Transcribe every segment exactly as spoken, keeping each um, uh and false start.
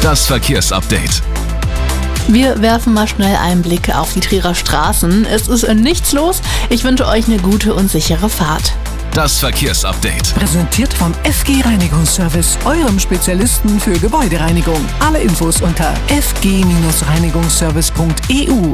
Das Verkehrsupdate. Wir werfen mal schnell einen Blick auf die Trierer Straßen. Es ist nichts los. Ich wünsche euch eine gute und sichere Fahrt. Das Verkehrsupdate. Präsentiert vom F G Reinigungsservice, eurem Spezialisten für Gebäudereinigung. Alle Infos unter f g reinigungsservice punkt e u.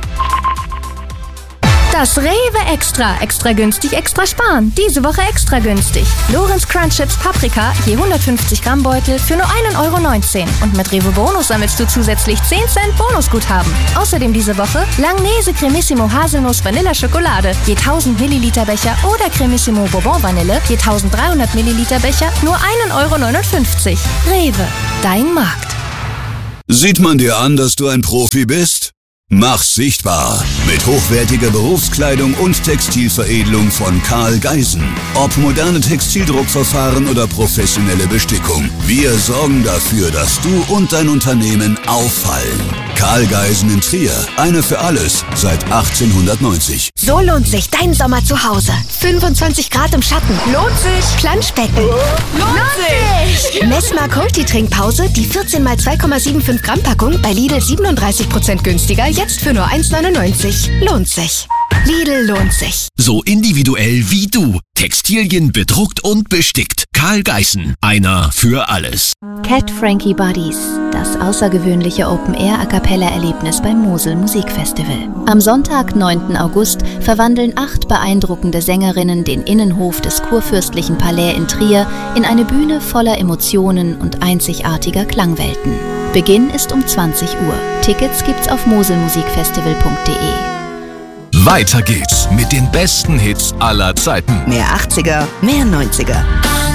Das Rewe Extra. Extra günstig, extra sparen. Diese Woche extra günstig. Lorenz Crunch Chips Paprika, je hundertfünfzig Gramm Beutel für nur ein Euro neunzehn. Und mit Rewe Bonus sammelst du zusätzlich zehn Cent Bonusguthaben. Außerdem diese Woche Langnese Cremissimo Haselnuss Vanilla Schokolade, je tausend Milliliter Becher oder Cremissimo Bourbon Vanille, je eintausenddreihundert Milliliter Becher, nur ein Euro neunundfünfzig. Rewe, dein Markt. Sieht man dir an, dass du ein Profi bist? Mach's sichtbar mit hochwertiger Berufskleidung und Textilveredelung von Karl Geisen. Ob moderne Textildruckverfahren oder professionelle Bestickung, wir sorgen dafür, dass du und dein Unternehmen auffallen. Karl Geisen in Trier, einer für alles, seit achtzehnhundertneunzig. So lohnt sich dein Sommer zu Hause. fünfundzwanzig Grad im Schatten. Lohnt sich. Planschbecken. Lohnt sich. Messmer Multi-Trinkpause, die vierzehn mal zwei Komma fünfundsiebzig Gramm Packung bei Lidl siebenunddreißig Prozent günstiger, jetzt für nur eins neunundneunzig. Lohnt sich. Lidl lohnt sich. So individuell wie du. Textilien bedruckt und bestickt. Karl Geisen, einer für alles. Cat Frankie Buddies, das außergewöhnliche Open-Air-A-Cappella-Erlebnis beim Mosel Musikfestival. Am Sonntag, neunten August, verwandeln acht beeindruckende Sängerinnen den Innenhof des Kurfürstlichen Palais in Trier in eine Bühne voller Emotionen und einzigartiger Klangwelten. Beginn ist um zwanzig Uhr. Tickets gibt's auf moselmusikfestival punkt de. Weiter geht's mit den besten Hits aller Zeiten. Mehr achtziger, mehr neunziger.